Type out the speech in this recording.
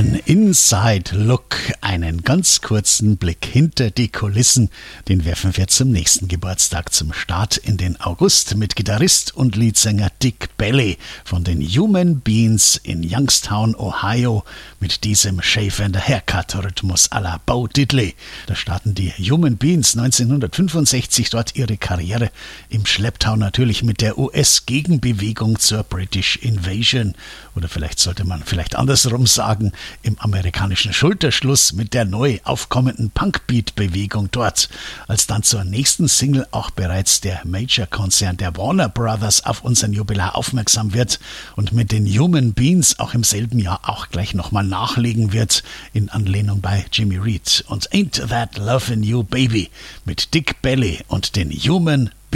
An Inside Look, einen ganz kurzen Blick hinter die Kulissen, den werfen wir zum nächsten Geburtstag zum Start in den August mit Gitarrist und Leadsänger Dick Bailey von den Human Beans in Youngstown, Ohio, mit diesem Shave and a Haircut Rhythmus à la Bo Diddley. Da starten die Human Beans 1965 dort ihre Karriere, im Schlepptau natürlich mit der US-Gegenbewegung zur British Invasion. Oder vielleicht sollte man andersrum sagen, im amerikanischen Schulterschluss mit der neu aufkommenden Punkbeat-Bewegung dort. Als dann zur nächsten Single auch bereits der Major-Konzern der Warner Brothers auf unseren Jubilar aufmerksam wird und mit den Human Beans auch im selben Jahr auch gleich nochmal nachlegen wird, in Anlehnung bei Jimmy Reed. Und Ain't That Lovin' You Baby mit Dick Bailey und den Human